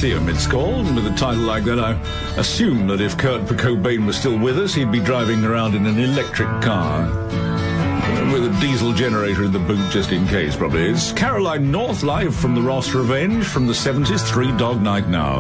Lithium, it's called, and with a title like that, I assume that if Kurt Cobain was still with us, he'd be driving around in an electric car. With a diesel generator in the boot, just in case, probably. It's Caroline North, live from the Ross Revenge from the 70s, Three Dog Night now.